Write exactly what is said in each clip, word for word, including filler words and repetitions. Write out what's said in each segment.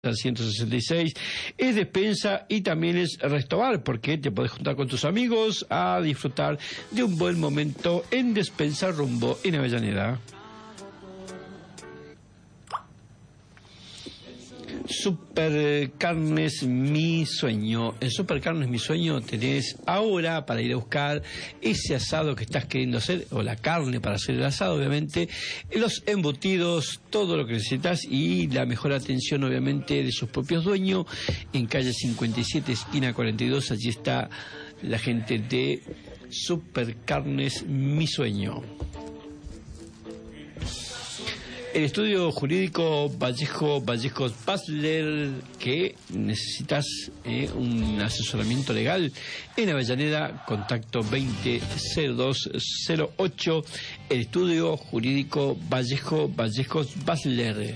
ciento sesenta y seis, es despensa y también es restobar, porque te podés juntar con tus amigos a disfrutar de un buen momento en Despensa Rumbo en Avellaneda. Supercarnes Mi Sueño. En Supercarnes Mi Sueño tenés ahora para ir a buscar ese asado que estás queriendo hacer, o la carne para hacer el asado, obviamente, los embutidos, todo lo que necesitas y la mejor atención, obviamente, de sus propios dueños. En calle cincuenta y siete, esquina cuarenta y dos, allí está la gente de Supercarnes Mi Sueño. El estudio jurídico Vallejo Vallejos Basler, que necesitas eh, un asesoramiento legal en Avellaneda, contacto veinte cero dos cero ocho. El estudio jurídico Vallejo Vallejos Basler.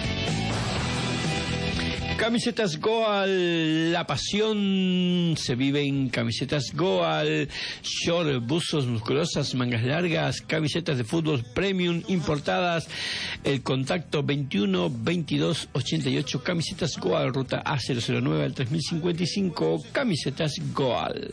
Camisetas Goal, la pasión se vive en Camisetas Goal, short, buzos musculosas, mangas largas, camisetas de fútbol premium importadas. El contacto veintiuno veintidós ochenta y ocho, Camisetas Goal, ruta A cero cero nueve al tres mil cincuenta y cinco, Camisetas Goal.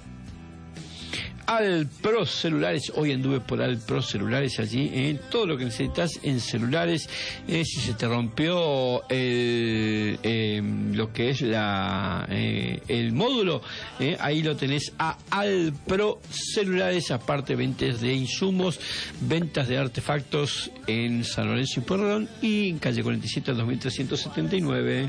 Alpro Celulares, hoy anduve por Alpro Celulares allí, eh, todo lo que necesitas en celulares, eh, si se te rompió el, eh, lo que es la eh, el módulo, eh, ahí lo tenés a Alpro Celulares, aparte ventas de insumos, ventas de artefactos en San Lorenzo y Pueyrredón y en calle cuarenta y siete, dos mil trescientos setenta y nueve.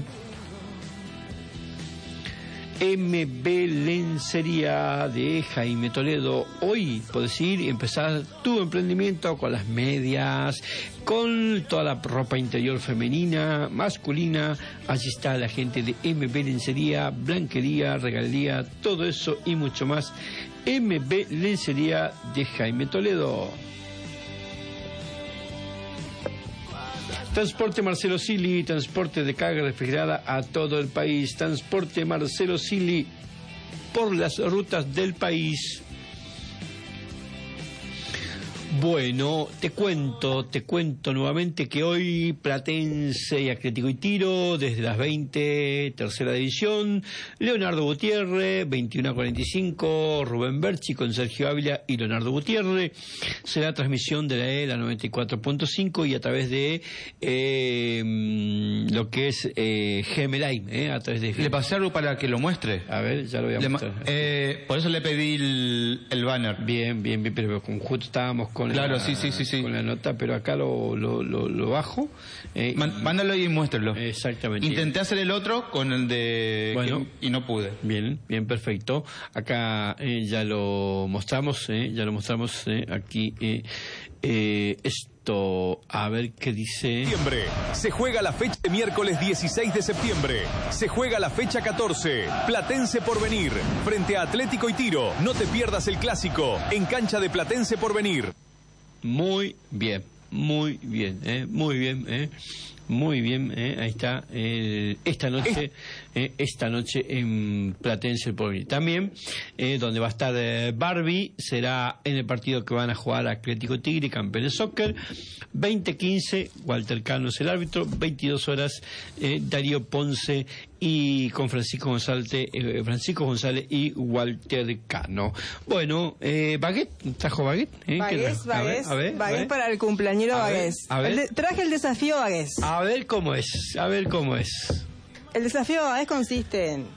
M B Lencería de Jaime Toledo. Hoy podés ir y empezar tu emprendimiento con las medias, con toda la ropa interior femenina, masculina. Allí está la gente de M B Lencería, blanquería, regalería, todo eso y mucho más. M B Lencería de Jaime Toledo. Transporte Marcelo Sili, transporte de carga refrigerada a todo el país. Transporte Marcelo Sili por las rutas del país. Bueno, te cuento, te cuento nuevamente que hoy Platense y Atlético y Tiro, desde las veinte, tercera división, Leonardo Gutiérrez, veintiuno a cuarenta y cinco, Rubén Berchi con Sergio Ávila y Leonardo Gutiérrez. Será transmisión de la E L A noventa y cuatro punto cinco y a través de eh, lo que es eh, G M Line, eh, a través de... Le pasé algo para que lo muestre. A ver, ya lo voy a le mostrar. Eh, por eso le pedí el, el banner. Bien, bien, bien, pero con justo estábamos con... Con claro, la, sí, sí, sí, sí. Con la nota, pero acá lo, lo, lo, lo bajo. Eh, Man, mándalo y muéstralo. Exactamente. Intenté hacer el otro con el de... Bueno, y no pude. Bien, bien, perfecto. Acá eh, ya lo mostramos, eh, ya lo mostramos eh, aquí. Eh, eh, esto, a ver qué dice. Septiembre. Se juega la fecha de miércoles dieciséis de septiembre. Se juega la fecha catorce. Platense Porvenir. Frente a Atlético y Tiro. No te pierdas el clásico. En cancha de Platense Porvenir. Muy bien, muy bien, eh, muy bien, eh, muy bien, eh, ahí está, eh, esta noche, eh, esta noche en Platense Porvenir. También, eh, donde va a estar eh, Barbie, será en el partido que van a jugar Atlético Tigre, campeón de soccer, veinte quince, Walter Cano es el árbitro, veintidós horas, eh, Darío Ponce y con Francisco González, eh, Francisco González y Walter Cano. Bueno, eh, Baguette, trajo Baguette. Eh, Baguette, Baguette, Baguette para el cumpleañero Baguette. De, traje el desafío Baguette. A ver cómo es, a ver cómo es. El desafío Baguette consiste en...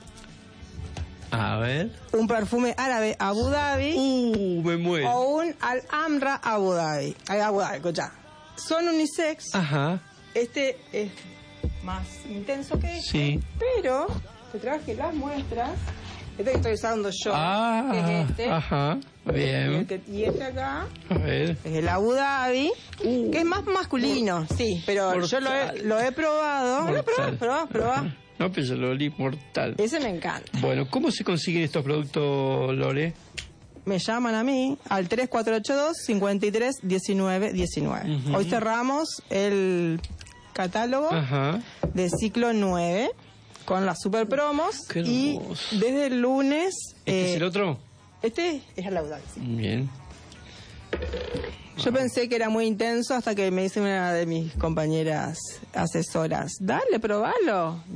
A ver. Un perfume árabe Abu Dhabi. Uh, me muero. O un Al-Amra Abu Dhabi. Ay, Abu Dhabi, escucha. Son unisex. Ajá. Este es más intenso que este. Sí. Pero te traje las muestras. Este que estoy usando yo. Ah, que es este. Ajá. Bien. Y este, y este acá. A ver. Es el Abu Dhabi. Uh, que es más masculino. Por, sí, pero mortal. Yo lo he, lo he probado. Lo probá, probá, probá. No, pero yo lo olí mortal. Ese me encanta. Bueno, ¿cómo se consiguen estos productos, Lore? Me llaman a mí al tres cuatro ocho dos, cinco tres, uno nueve uno nueve. Uh-huh. Hoy cerramos el catálogo uh-huh. de ciclo nueve con las super promos. Qué y desde el lunes... ¿Este eh, es el otro? Este es el Abu Dhabi, sí. Bien. Yo pensé que era muy intenso hasta que me dice una de mis compañeras asesoras, dale, probalo.